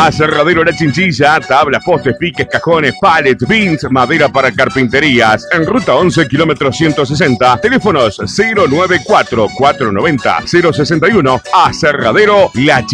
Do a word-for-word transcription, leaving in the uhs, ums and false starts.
Aserradero La Chinchilla, tablas, postes, piques, cajones, pallets, bins, madera para carpinterías. En ruta once, kilómetro ciento sesenta. Teléfonos cero nueve cuatro, cuatro nueve cero, cero seis uno. Aserradero La Chinchilla.